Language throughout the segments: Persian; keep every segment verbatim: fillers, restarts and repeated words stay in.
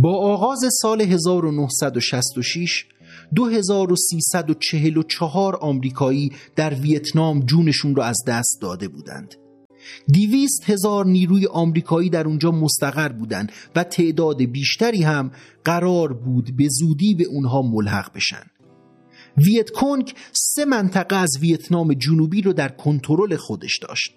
با آغاز سال هزار و نهصد و شصت و شش دو هزار و سیصد و چهل و چهار آمریکایی در ویتنام جونشون رو از دست داده بودند. دویست هزار نیروی آمریکایی در اونجا مستقر بودند و تعداد بیشتری هم قرار بود به زودی به اونها ملحق بشن. ویت کنگ سه منطقه از ویتنام جنوبی رو در کنترل خودش داشت.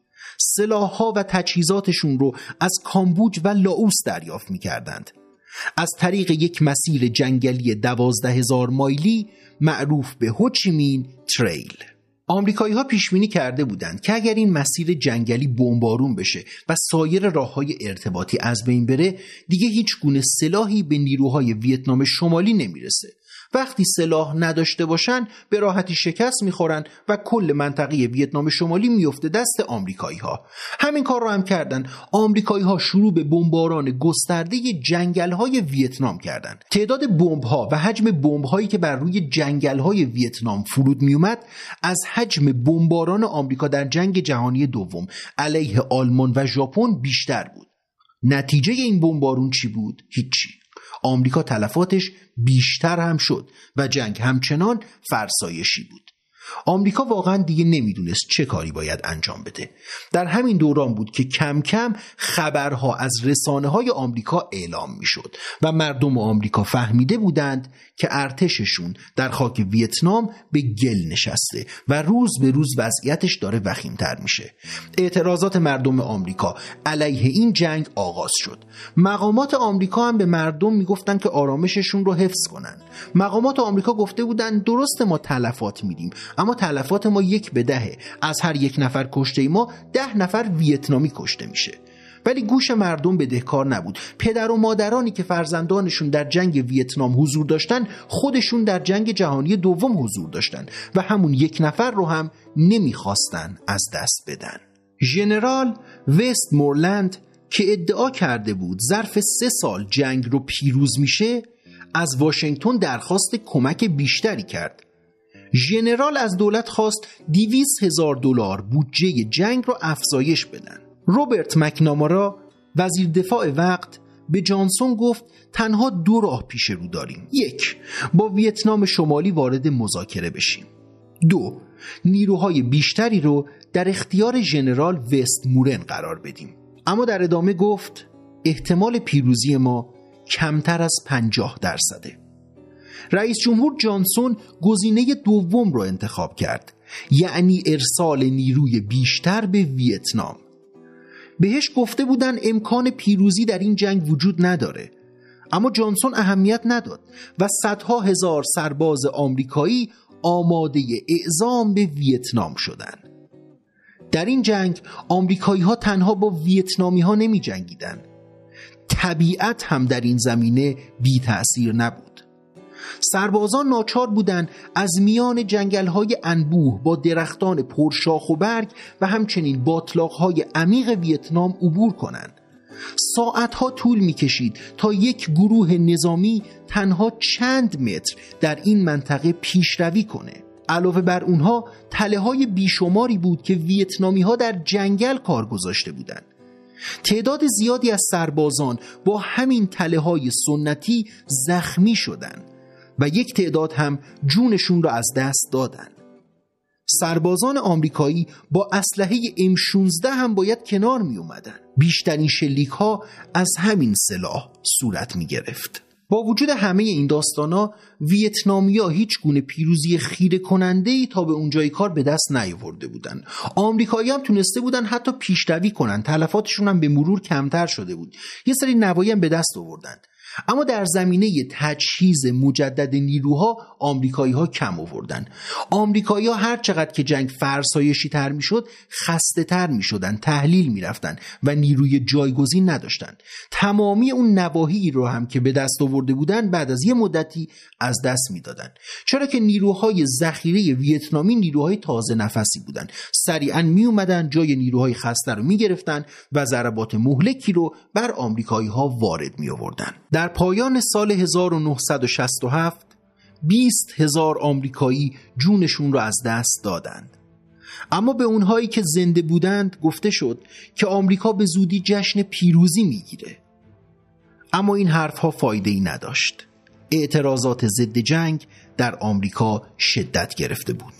سلاح‌ها و تجهیزاتشون رو از کامبوج و لاوس دریافت می‌کردند. از طریق یک مسیر جنگلی دوازده هزار مایلی معروف به هوچیمین تریل. آمریکایی‌ها پیش‌بینی کرده بودند که اگر این مسیر جنگلی بمبارون بشه و سایر راه‌های ارتباطی از بین بره، دیگه هیچ گونه سلاحی به نیروهای ویتنام شمالی نمیرسه. وقتی سلاح نداشته باشن به راحتی شکست میخورن و کل منطقه ویتنام شمالی میفته دست آمریکایی‌ها. همین کار رو هم کردن. آمریکایی‌ها شروع به بمباران گسترده جنگل‌های ویتنام کردند. تعداد بمب‌ها و حجم بمب‌هایی که بر روی جنگل‌های ویتنام فرود میومد از حجم بمباران آمریکا در جنگ جهانی دوم علیه آلمان و ژاپن بیشتر بود. نتیجه این بمبارون چی بود؟ هیچی. آمریکا تلفاتش بیشتر هم شد و جنگ همچنان فرسایشی بود. آمریکا واقعا دیگه نمیدونست چه کاری باید انجام بده. در همین دوران بود که کم کم خبرها از رسانه‌های آمریکا اعلام میشد و مردم آمریکا فهمیده بودند که ارتششون در خاک ویتنام به گل نشسته و روز به روز وضعیتش داره وخیم‌تر میشه. اعتراضات مردم آمریکا علیه این جنگ آغاز شد. مقامات آمریکا هم به مردم میگفتن که آرامششون رو حفظ کنن. مقامات آمریکا گفته بودن درست ما تلفات میدیم، اما تلفات ما یک به دهه. از هر یک نفر کشته ما ده نفر ویتنامی کشته میشه. ولی گوش مردم بدهکار نبود. پدر و مادرانی که فرزندانشون در جنگ ویتنام حضور داشتن خودشون در جنگ جهانی دوم حضور داشتن و همون یک نفر رو هم نمیخواستن از دست بدن. ژنرال وست مورلند که ادعا کرده بود ظرف سه سال جنگ رو پیروز میشه، از واشنگتن درخواست کمک بیشتری کرد. ژنرال از دولت خواست دویست هزار دلار بودجه جنگ رو افزایش بدن. روبرت مکنامارا وزیر دفاع وقت به جانسون گفت تنها دو راه پیش رو داریم. یک، با ویتنام شمالی وارد مذاکره بشیم. دو، نیروهای بیشتری رو در اختیار ژنرال وست مورن قرار بدیم. اما در ادامه گفت احتمال پیروزی ما کمتر از پنجاه درصده. رئیس جمهور جانسون گزینه دوم رو انتخاب کرد، یعنی ارسال نیروی بیشتر به ویتنام. بهش گفته بودن امکان پیروزی در این جنگ وجود نداره، اما جانسون اهمیت نداد و صدها هزار سرباز آمریکایی آماده اعزام به ویتنام شدند. در این جنگ آمریکایی ها تنها با ویتنامی ها نمی جنگیدن. طبیعت هم در این زمینه بی تأثیر نبود. سربازان ناچار بودند از میان جنگل‌های انبوه با درختان پرشاخ و برگ و همچنین باتلاق‌های عمیق ویتنام عبور کنند. ساعتها طول می‌کشید تا یک گروه نظامی تنها چند متر در این منطقه پیشروی کنه. علاوه بر اونها تله‌های بیشماری بود که ویتنامی‌ها در جنگل کار گذاشته بودند. تعداد زیادی از سربازان با همین تله‌های سنتی زخمی شدند و یک تعداد هم جونشون را از دست دادن. سربازان آمریکایی با اسلحه ام شانزده هم باید کنار می اومدن. بیشترین شلیک ها از همین سلاح صورت می گرفت. با وجود همه این داستانا، ویتنامیا هیچ گونه پیروزی خیره کننده‌ای تا به اونجای کار به دست نیاورده بودن. آمریکایی هم تونسته بودن حتی پیشروی کنن. تلفاتشون هم به مرور کمتر شده بود. یه سری نوایی هم به دست آوردن. اما در زمینه تجهیز مجدد نیروها آمریکایی‌ها کم آوردن. آمریکایی‌ها هر چقدر که جنگ فرسایشی تر میشد خسته تر میشدن، تحلیل میرفتن و نیروی جایگزین نداشتن. تمامی اون نواحی رو هم که به دست آورده بودن بعد از یه مدتی از دست میدادن، چرا که نیروهای ذخیره ویتنامی نیروهای تازه نفسی بودن. سریعا می اومدن جای نیروهای خسته رو میگرفتن و ضربات مهلکی رو بر آمریکایی‌ها وارد می آوردن. در پایان سال هزار و نهصد و شصت و هفت بیست هزار آمریکایی جونشون رو از دست دادند. اما به اونهایی که زنده بودند گفته شد که آمریکا به زودی جشن پیروزی میگیره. اما این حرفها فایده‌ای نداشت. اعتراضات ضد جنگ در آمریکا شدت گرفته بود.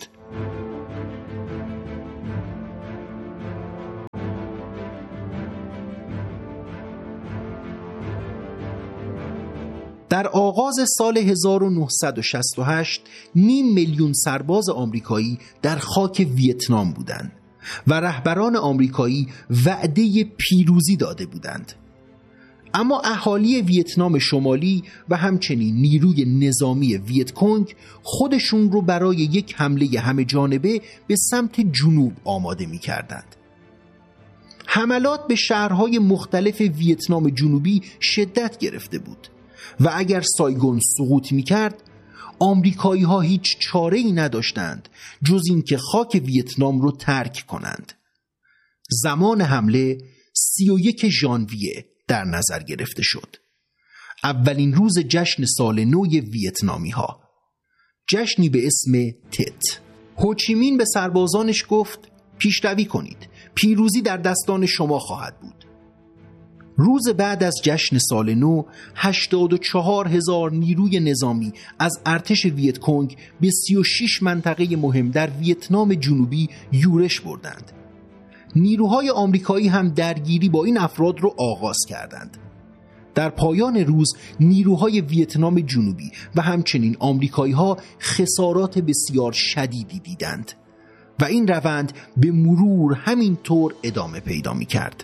در آغاز سال هزار و نهصد و شصت و هشت نیم میلیون سرباز آمریکایی در خاک ویتنام بودند و رهبران آمریکایی وعده پیروزی داده بودند. اما اهالی ویتنام شمالی و همچنین نیروی نظامی ویت کنگ خودشون رو برای یک حمله همه جانبه به سمت جنوب آماده می کردند. حملات به شهرهای مختلف ویتنام جنوبی شدت گرفته بود و اگر سایگون سقوط می کرد آمریکایی ها هیچ چاره ای نداشتند جز اینکه خاک ویتنام رو ترک کنند. زمان حمله سی و یک ژانویه در نظر گرفته شد، اولین روز جشن سال نو ویتنامی ها، جشنی به اسم تت. هوچیمین به سربازانش گفت پیشروی کنید، پیروزی در دستان شما خواهد بود. روز بعد از جشن سال نو هشتاد و چهار هزار نیروی نظامی از ارتش ویت کنگ به سی و شش منطقه مهم در ویتنام جنوبی یورش بردند. نیروهای آمریکایی هم درگیری با این افراد رو آغاز کردند. در پایان روز نیروهای ویتنام جنوبی و همچنین آمریکایی ها خسارات بسیار شدیدی دیدند و این روند به مرور همینطور ادامه پیدا می کرد.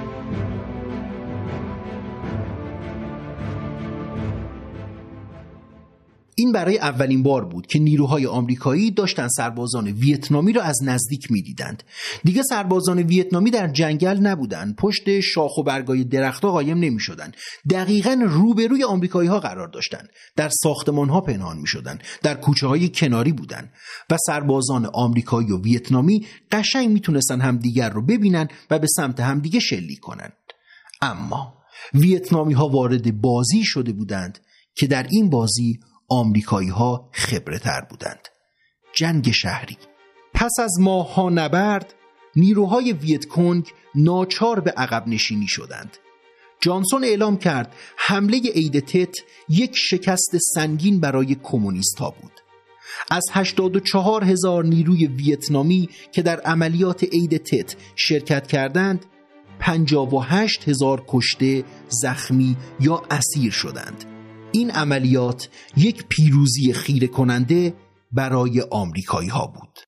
این برای اولین بار بود که نیروهای آمریکایی داشتن سربازان ویتنامی را از نزدیک می‌دیدند. دیگه سربازان ویتنامی در جنگل نبودند، پشت شاخ و برگای درخت‌ها قایم نمی‌شدند. دقیقاً روبروی آمریکایی‌ها قرار داشتند. در ساختمان‌ها پنهان می‌شدند، در کوچه‌های کناری بودند و سربازان آمریکایی و ویتنامی قشنگ می‌تونستن همدیگر رو ببینن و به سمت همدیگه شلیک کنند. اما ویتنامی‌ها وارد بازی شده بودند که در این بازی آمریکایی ها خبره تر بودند. جنگ شهری. پس از ماه‌ها نبرد نیروهای ویت کنگ ناچار به عقب نشینی شدند. جانسون اعلام کرد حمله عید تت یک شکست سنگین برای کمونیست ها بود. از هشتاد و چهار هزار نیروی ویتنامی که در عملیات عید تت شرکت کردند پنجاه و هشت هزار کشته، زخمی یا اسیر شدند. این عملیات یک پیروزی خیره کننده برای آمریکایی ها بود.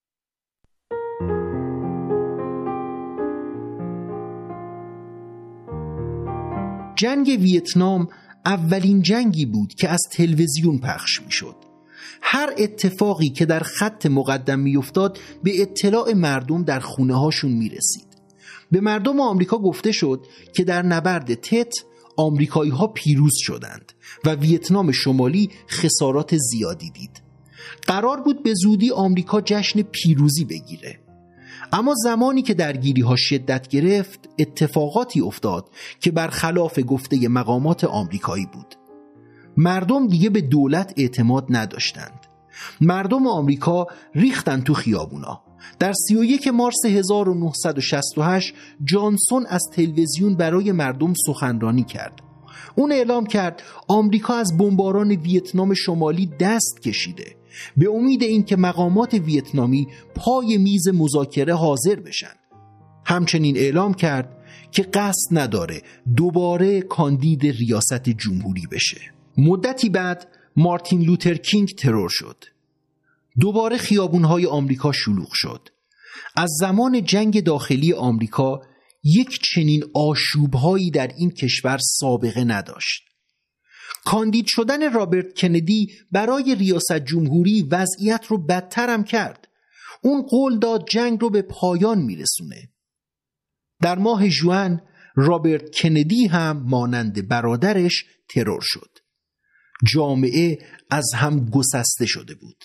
جنگ ویتنام اولین جنگی بود که از تلویزیون پخش می شد. هر اتفاقی که در خط مقدم می افتاد به اطلاع مردم در خونه هاشون می رسید. به مردم آمریکا گفته شد که در نبرد تت آمریکایی ها پیروز شدند و ویتنام شمالی خسارات زیادی دید. قرار بود به زودی آمریکا جشن پیروزی بگیره. اما زمانی که درگیری ها شدت گرفت اتفاقاتی افتاد که برخلاف گفته مقامات آمریکایی بود. مردم دیگه به دولت اعتماد نداشتند. مردم آمریکا ریختن تو خیابونا. در سی و یک مارس هزار و نهصد و شصت و هشت جانسون از تلویزیون برای مردم سخنرانی کرد. اون اعلام کرد آمریکا از بمباران ویتنام شمالی دست کشیده به امید اینکه مقامات ویتنامی پای میز مذاکره حاضر بشن. همچنین اعلام کرد که قصد نداره دوباره کاندید ریاست جمهوری بشه. مدتی بعد مارتین لوتر کینگ ترور شد. دوباره خیابونهای آمریکا شلوغ شد. از زمان جنگ داخلی آمریکا یک چنین آشوبهایی در این کشور سابقه نداشت. کاندید شدن رابرت کندی برای ریاست جمهوری وضعیت رو بدتر هم کرد. اون قول داد جنگ رو به پایان میرسونه. در ماه ژوئن رابرت کندی هم مانند برادرش ترور شد. جامعه از هم گسسته شده بود.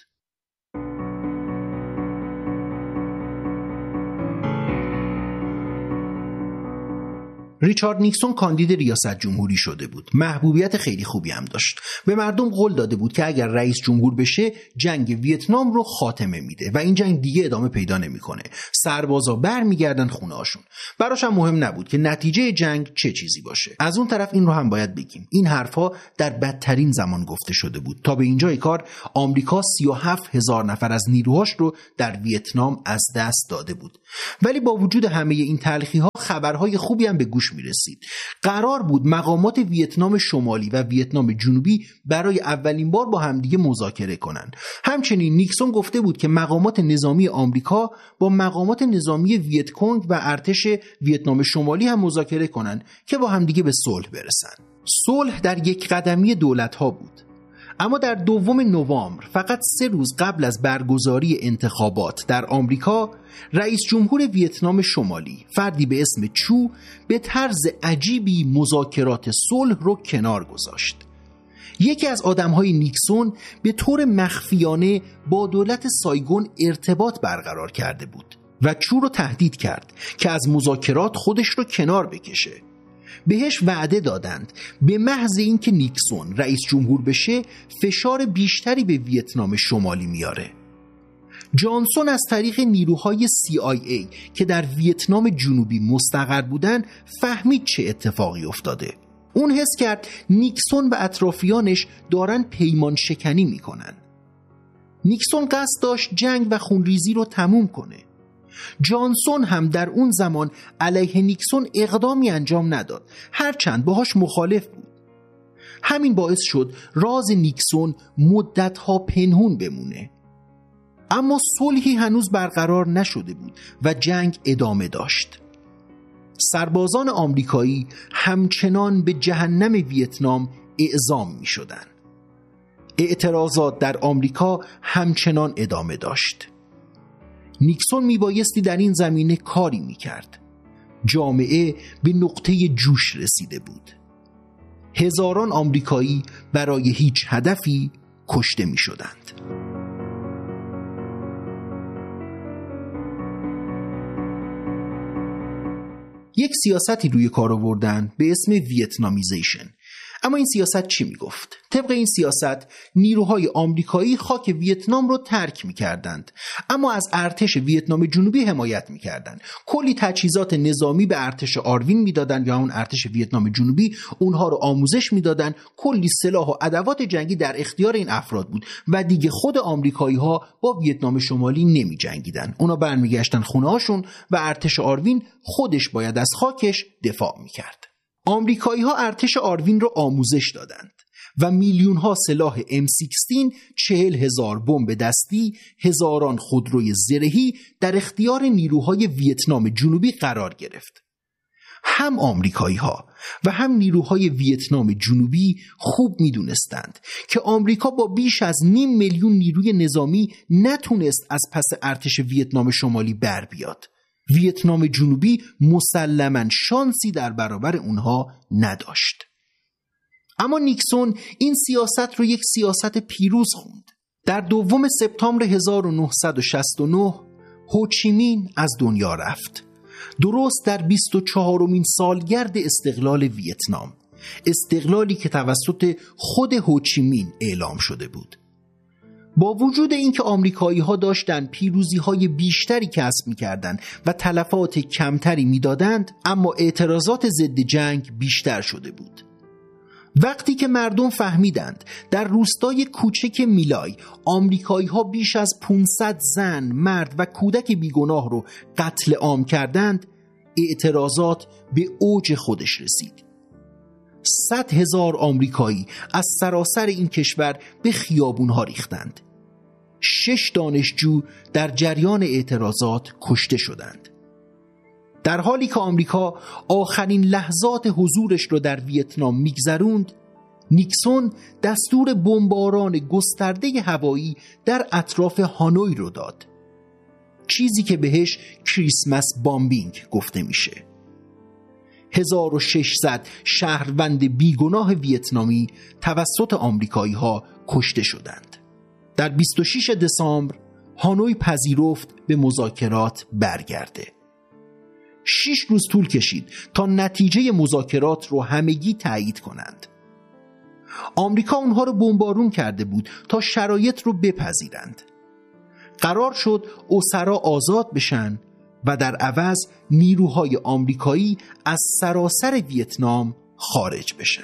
ریچارد نیکسون کاندید ریاست جمهوری شده بود. محبوبیت خیلی خوبی هم داشت. به مردم قول داده بود که اگر رئیس جمهور بشه جنگ ویتنام رو خاتمه میده و این جنگ دیگه ادامه پیدا نمیکنه. سربازا برمیگردن خونه‌هاشون. براش هم مهم نبود که نتیجه جنگ چه چیزی باشه. از اون طرف این رو هم باید بگیم، این حرفا در بدترین زمان گفته شده بود. تا به اینجای کار آمریکا سی و هفت هزار نفر از نیروهاش رو در ویتنام از دست داده بود. ولی با وجود همه این تلخی‌ها خبرهای خوبی هم به گوش میرسید. قرار بود مقامات ویتنام شمالی و ویتنام جنوبی برای اولین بار با همدیگه مذاکره کنند. همچنین نیکسون گفته بود که مقامات نظامی آمریکا با مقامات نظامی ویتکونگ و ارتش ویتنام شمالی هم مذاکره کنند که با همدیگه به صلح برسن. صلح در یک قدمی دولت‌ها بود. اما در دوم نوامبر، فقط سه روز قبل از برگزاری انتخابات در آمریکا، رئیس جمهور ویتنام شمالی، فردی به اسم چو، به طرز عجیبی مذاکرات صلح رو کنار گذاشت. یکی از آدمهای نیکسون به طور مخفیانه با دولت سایگون ارتباط برقرار کرده بود و چو رو تهدید کرد که از مذاکرات خودش رو کنار بکشه. بهش وعده دادند به محض اینکه نیکسون رئیس جمهور بشه فشار بیشتری به ویتنام شمالی میاره. جانسون از طریق نیروهای سی آی ای که در ویتنام جنوبی مستقر بودن فهمید چه اتفاقی افتاده. اون حس کرد نیکسون و اطرافیانش دارن پیمان شکنی میکنن. نیکسون قصد داشت جنگ و خونریزی رو تموم کنه. جانسون هم در اون زمان علیه نیکسون اقدامی انجام نداد، هرچند باهاش مخالف بود. همین باعث شد راز نیکسون مدتها پنهون بمونه. اما صلحی هنوز برقرار نشده بود و جنگ ادامه داشت. سربازان آمریکایی همچنان به جهنم ویتنام اعزام می شدن. اعتراضات در آمریکا همچنان ادامه داشت. نیکسون میبایستی در این زمینه کاری میکرد. جامعه به نقطه جوش رسیده بود. هزاران آمریکایی برای هیچ هدفی کشته میشدند. یک سیاستی روی کار آوردن به اسم ویتنامیزیشن. اما این سیاست چی میگفت؟ طبق این سیاست نیروهای آمریکایی خاک ویتنام رو ترک میکردند، اما از ارتش ویتنام جنوبی حمایت میکردند. کلی تجهیزات نظامی به ارتش آروین میدادند یا اون ارتش ویتنام جنوبی، اونها رو آموزش میدادند. کلی سلاح و ادوات جنگی در اختیار این افراد بود و دیگه خود آمریکایی ها با ویتنام شمالی نمی جنگیدن. اونا برمیگشتن خونه هاشون و ارتش آروین خودش باید از خاکش دفاع میکرد. آمریکایی ها ارتش آروین رو آموزش دادند و میلیون ها سلاح ام شانزده، چهل هزار بمب دستی، هزاران خودروی زرهی در اختیار نیروهای ویتنام جنوبی قرار گرفت. هم آمریکایی ها و هم نیروهای ویتنام جنوبی خوب می دونستند که آمریکا با بیش از نیم میلیون نیروی نظامی نتونست از پس ارتش ویتنام شمالی بر بیاد. ویتنام جنوبی مسلماً شانسی در برابر اونها نداشت. اما نیکسون این سیاست رو یک سیاست پیروز خوند. در دوم سپتامبر هزار و نهصد و شصت و نه هوچیمین از دنیا رفت. درست در بیست و چهارمین سالگرد استقلال ویتنام، استقلالی که توسط خود هوچیمین اعلام شده بود. با وجود اینکه آمریکایی ها داشتن پیروزی های بیشتری کسب می‌کردند و تلفات کمتری می‌دادند، اما اعتراضات ضد جنگ بیشتر شده بود. وقتی که مردم فهمیدند در روستای کوچک میلای آمریکایی ها بیش از پانصد زن، مرد و کودک بیگناه رو قتل عام کردند، اعتراضات به اوج خودش رسید. صد هزار آمریکایی از سراسر این کشور به خیابونها ریختند. شش دانشجو در جریان اعتراضات کشته شدند. در حالی که آمریکا آخرین لحظات حضورش رو در ویتنام میگذروند، نیکسون دستور بمباران گسترده هوایی در اطراف هانوی رو داد، چیزی که بهش کریسمس بامبینگ گفته میشه. هزار و ششصد شهروند بیگناه ویتنامی توسط آمریکایی ها کشته شدند. در بیست و شش دسامبر هانوی پذیرفت به مذاکرات برگرده. شش روز طول کشید تا نتیجه مذاکرات رو همگی تایید کنند. آمریکا اونها رو بمبارون کرده بود تا شرایط رو بپذیرند. قرار شد اسرا آزاد بشن و در عوض نیروهای آمریکایی از سراسر ویتنام خارج بشن.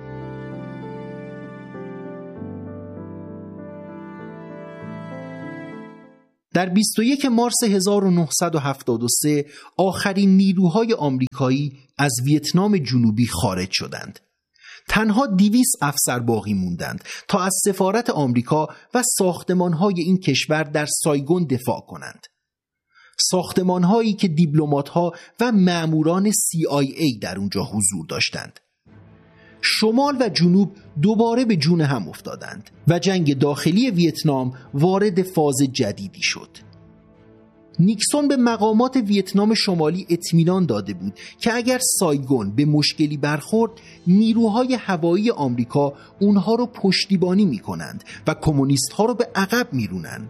در بیست و یک مارس هزار و نهصد و هفتاد و سه آخرین نیروهای آمریکایی از ویتنام جنوبی خارج شدند. تنها دویست افسر باقی موندند تا از سفارت آمریکا و ساختمان‌های این کشور در سایگون دفاع کنند. ساختمان‌هایی که دیپلمات‌ها و مأموران سی آی ای در اونجا حضور داشتند. شمال و جنوب دوباره به جون هم افتادند و جنگ داخلی ویتنام وارد فاز جدیدی شد. نیکسون به مقامات ویتنام شمالی اطمینان داده بود که اگر سایگون به مشکلی برخورد، نیروهای هوایی آمریکا اونها رو پشتیبانی می‌کنند و کمونیست‌ها رو به عقب می‌رونند.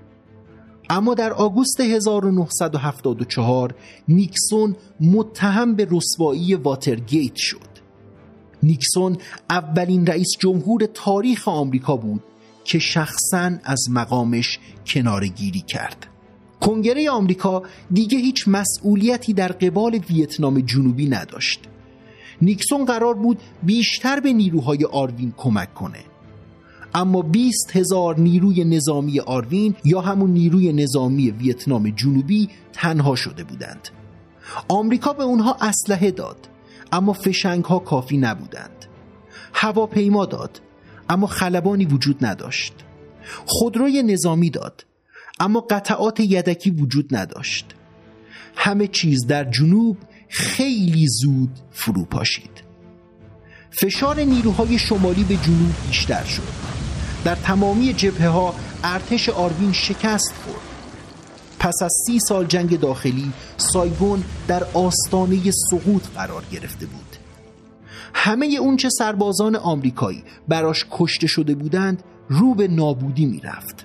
اما در آگوست هزار و نهصد و هفتاد و چهار نیکسون متهم به رسوایی واترگیت شد. نیکسون اولین رئیس جمهور تاریخ آمریکا بود که شخصاً از مقامش کناره‌گیری کرد. کنگره آمریکا دیگه هیچ مسئولیتی در قبال ویتنام جنوبی نداشت. نیکسون قرار بود بیشتر به نیروهای آروین کمک کنه. اما بیست هزار نیروی نظامی آروین یا همون نیروی نظامی ویتنام جنوبی تنها شده بودند. آمریکا به اونها اسلحه داد، اما فشنگ ها کافی نبودند. هواپیما داد، اما خلبانی وجود نداشت. خودروی نظامی داد، اما قطعات یدکی وجود نداشت. همه چیز در جنوب خیلی زود فرو پاشید. فشار نیروهای شمالی به جنوب بیشتر شد. در تمامی جبهه ها ارتش آروین شکست خورد. پس از سی سال جنگ داخلی، سایگون در آستانه سقوط قرار گرفته بود. همه اون چه سربازان آمریکایی براش کشته شده بودند رو به نابودی می رفت.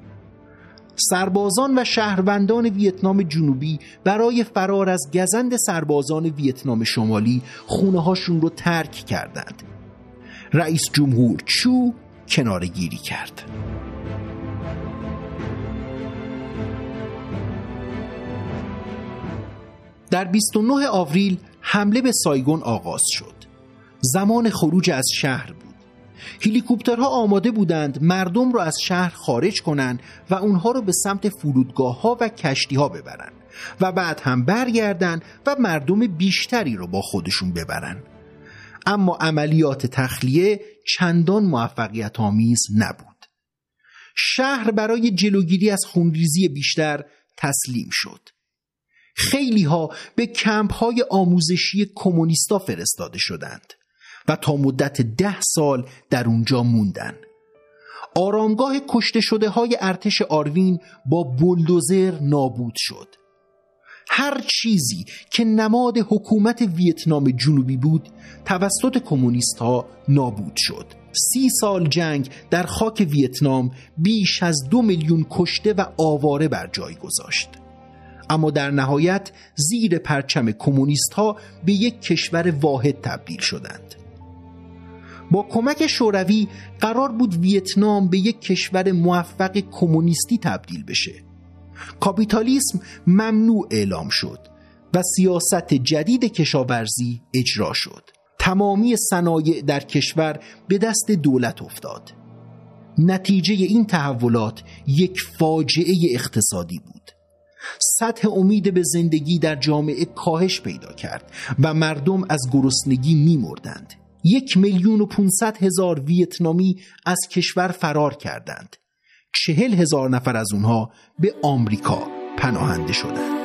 سربازان و شهروندان ویتنام جنوبی برای فرار از گزند سربازان ویتنام شمالی خونه هاشون رو ترک کردند. رئیس جمهور چو کناره‌گیری کرد. در بیست و نه آوریل حمله به سایگون آغاز شد. زمان خروج از شهر بود. هلیکوپترها آماده بودند مردم رو از شهر خارج کنند و اونها رو به سمت فرودگاه‌ها و کشتی‌ها ببرن و بعد هم برگردن و مردم بیشتری رو با خودشون ببرن. اما عملیات تخلیه چندان موفقیت آمیز نبود. شهر برای جلوگیری از خونریزی بیشتر تسلیم شد. خیلی ها به کمپ های آموزشی کمونیستا فرستاده شدند و تا مدت ده سال در اونجا موندن. آرامگاه کشته شده های ارتش آروین با بولدوزر نابود شد. هر چیزی که نماد حکومت ویتنام جنوبی بود توسط کمونیست ها نابود شد. سی سال جنگ در خاک ویتنام بیش از دو میلیون کشته و آواره بر جای گذاشت. اما در نهایت زیر پرچم کمونیست ها به یک کشور واحد تبدیل شدند. با کمک شوروی قرار بود ویتنام به یک کشور موفق کمونیستی تبدیل بشه. کاپیتالیسم ممنوع اعلام شد و سیاست جدید کشاورزی اجرا شد. تمامی صنایع در کشور به دست دولت افتاد. نتیجه این تحولات یک فاجعه اقتصادی بود. سطح امید به زندگی در جامعه کاهش پیدا کرد و مردم از گرسنگی می‌مردند. یک میلیون و پونصد هزار ویتنامی از کشور فرار کردند. چهل هزار نفر از اونها به آمریکا پناهنده شدند.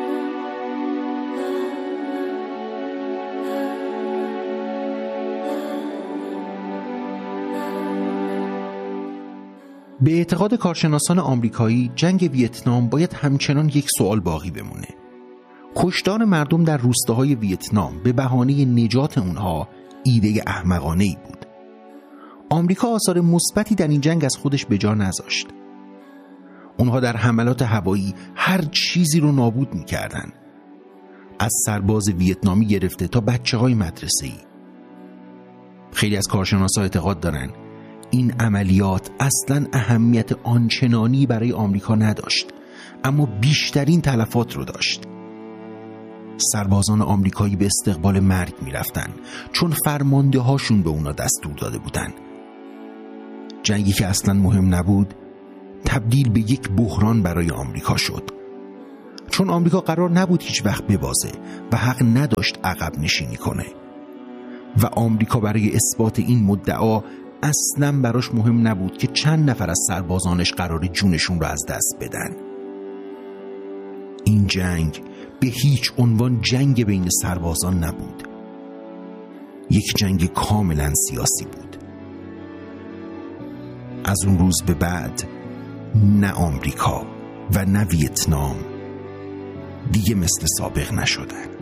به اعتقاد کارشناسان آمریکایی جنگ ویتنام باید همچنان یک سوال باقی بمونه. کشتار مردم در روستاهای ویتنام به بهانه نجات اونها ایده احمقانه‌ای بود. آمریکا آثار مثبتی در این جنگ از خودش به جا نذاشت. اونها در حملات هوایی هر چیزی رو نابود می‌کردن. از سرباز ویتنامی گرفته تا بچه های مدرسه‌ای. خیلی از کارشناسا اعتقاد دارن این عملیات اصلاً اهمیت آنچنانی برای آمریکا نداشت، اما بیشترین تلفات رو داشت. سربازان آمریکایی به استقبال مرگ می رفتن چون فرمانده هاشون به اونا دستور داده بودن. جنگی که اصلاً مهم نبود تبدیل به یک بحران برای آمریکا شد، چون آمریکا قرار نبود هیچ وقت ببازه و حق نداشت عقب نشینی کنه و آمریکا برای اثبات این مدعا اصلاً براش مهم نبود که چند نفر از سربازانش قرار جونشون رو از دست بدن. این جنگ به هیچ عنوان جنگ بین سربازان نبود، یک جنگ کاملا سیاسی بود. از اون روز به بعد نه آمریکا و نه ویتنام دیگه مثل سابق نشدن.